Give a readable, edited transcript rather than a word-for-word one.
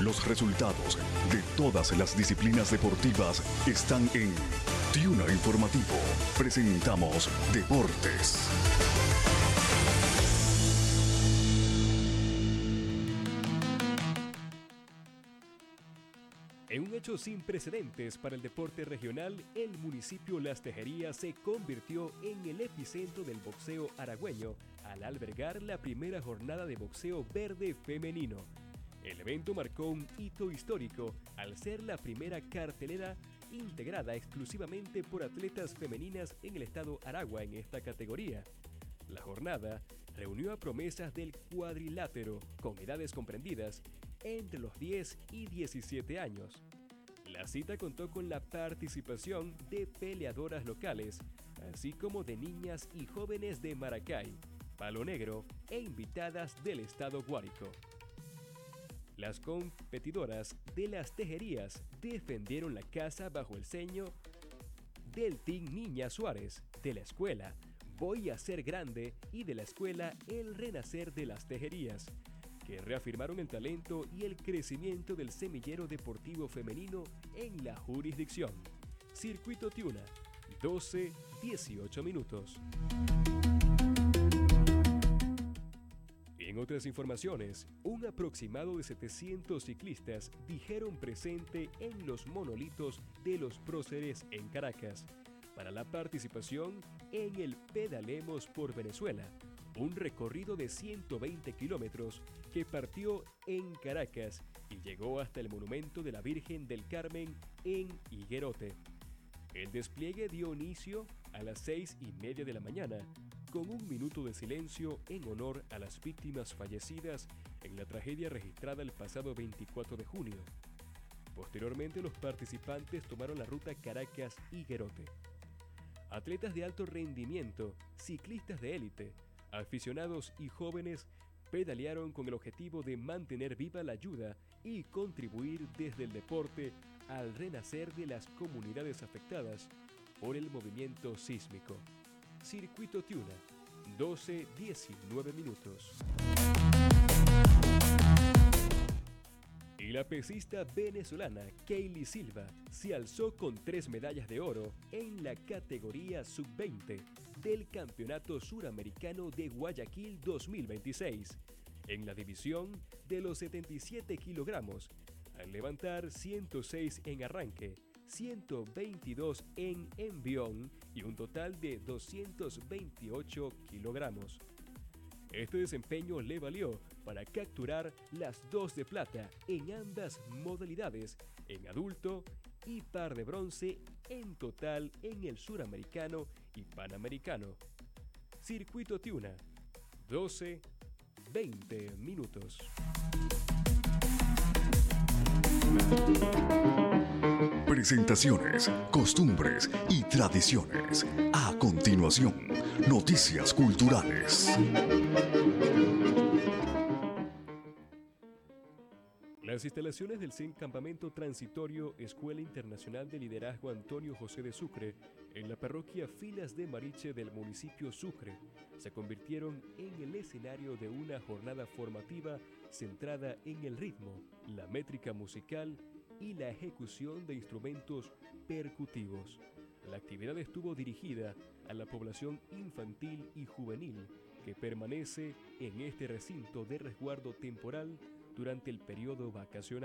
Los resultados de todas las disciplinas deportivas están en Tiuna Informativo. Presentamos Deportes. En un hecho sin precedentes para el deporte regional, el municipio Las Tejerías se convirtió en el epicentro del boxeo aragüeño al albergar la primera jornada de boxeo verde femenino. El evento marcó un hito histórico al ser la primera cartelera integrada exclusivamente por atletas femeninas en el estado Aragua en esta categoría. La jornada reunió a promesas del cuadrilátero con edades comprendidas entre los 10 y 17 años. La cita contó con la participación de peleadoras locales, así como de niñas y jóvenes de Maracay, Palo Negro e invitadas del estado Guárico. Las competidoras de Las Tejerías defendieron la casa bajo el sello del Team Niña Suárez, de la escuela Voy a Ser Grande y de la escuela El Renacer de Las Tejerías, que reafirmaron el talento y el crecimiento del semillero deportivo femenino en la jurisdicción. Circuito Tiuna, 12-18 minutos. En otras informaciones, un aproximado de 700 ciclistas dijeron presente en los monolitos de los próceres en Caracas para la participación en el Pedalemos por Venezuela, un recorrido de 120 kilómetros que partió en Caracas y llegó hasta el Monumento de la Virgen del Carmen en Higuerote. El despliegue dio inicio a las 6:30 de la mañana, con un minuto de silencio en honor a las víctimas fallecidas en la tragedia registrada el pasado 24 de junio. Posteriormente, los participantes tomaron la ruta Caracas-Higuerote. Atletas de alto rendimiento, ciclistas de élite, aficionados y jóvenes pedalearon con el objetivo de mantener viva la ayuda y contribuir desde el deporte al renacer de las comunidades afectadas por el movimiento sísmico. Circuito Tiuna, 12-19 minutos. Y la pesista venezolana Keily Silva se alzó con 3 medallas de oro en la categoría sub-20 del Campeonato Suramericano de Guayaquil 2026, en la división de los 77 kilogramos, al levantar 106 en arranque, 122 en envión y un total de 228 kilogramos. Este desempeño le valió para capturar las 2 de plata en ambas modalidades, en adulto y par de bronce en total en el suramericano y panamericano. Circuito Tiuna, 12-20 minutos. Presentaciones, costumbres y tradiciones. A continuación, noticias culturales. Las instalaciones del Campamento Transitorio Escuela Internacional de Liderazgo Antonio José de Sucre, en la parroquia Filas de Mariche del municipio Sucre, se convirtieron en el escenario de una jornada formativa centrada en el ritmo, la métrica musical y la ejecución de instrumentos percutivos. La actividad estuvo dirigida a la población infantil y juvenil que permanece en este recinto de resguardo temporal durante el periodo vacacional.